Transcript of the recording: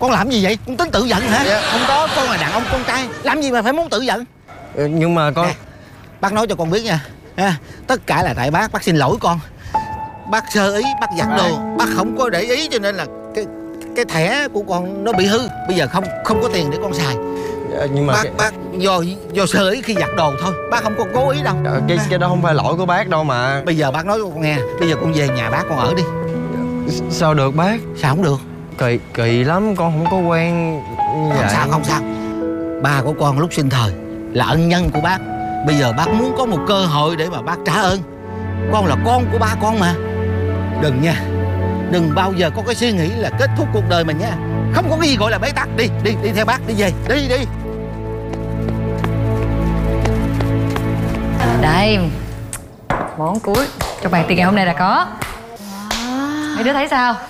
Con làm gì vậy? Con tính tự giận hả? Dạ. Không có, con là đàn ông con trai, làm gì mà phải muốn tự giận. Nhưng mà con... Nè, bác nói cho con biết nha. Tất cả là tại bác xin lỗi con. Bác sơ ý, bác giặt đồ, bác không có để ý cho nên là cái thẻ của con nó bị hư. Bây giờ không có tiền để con xài. Nhưng mà bác do sơ ý khi giặt đồ thôi, bác không có cố ý đâu. Cái đó không phải lỗi của bác đâu mà. Bây giờ bác nói cho con nghe, bây giờ con về nhà bác con ở đi. Sao được bác? Sao không được? Kỳ lắm, con không có quen như vậy. Không sao. Ba của con lúc sinh thời là ân nhân của bác. Bây giờ bác muốn có một cơ hội để mà bác trả ơn. Con là con của ba con mà. Đừng nha, đừng bao giờ có cái suy nghĩ là kết thúc cuộc đời mình nha. Không có cái gì gọi là bế tắc. Đi theo bác, đi về, đi. Đây, món cuối. Trong bàn tiền ngày hôm nay là có. Mấy đứa thấy sao?